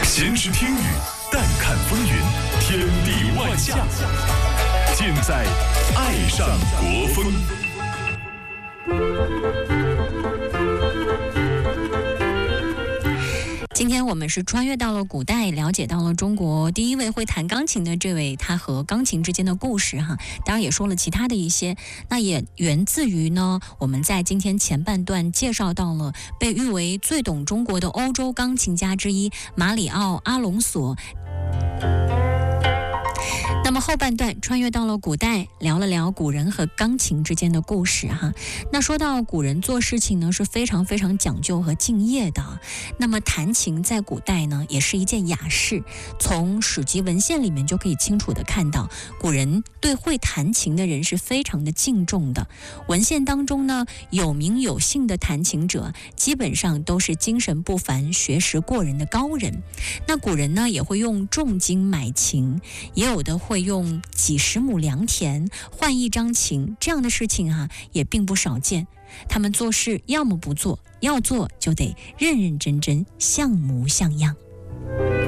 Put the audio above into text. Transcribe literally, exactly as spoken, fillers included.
闲时听雨，淡看风云，天地万象，尽在爱上国风。 今天我们是穿越到了古代，了解到了中国第一位会弹钢琴的这位他和钢琴之间的故事哈，当然也说了其他的一些，那也源自于呢我们在今天前半段介绍到了被誉为最懂中国的欧洲钢琴家之一马里奥·阿隆索。那么后半段穿越到了古代，聊了聊古人和钢琴之间的故事哈。那说到古人做事情呢是非常非常讲究和敬业的，那么弹琴在古代呢也是一件雅事，从史籍文献里面就可以清楚的看到古人对会弹琴的人是非常的敬重的。文献当中呢有名有姓的弹琴者基本上都是精神不凡、学识过人的高人。那古人呢也会用重金买琴，也有的会用几十亩良田换一张琴，这样的事情啊也并不少见。他们做事要么不做，要做就得认认真真，像模像样。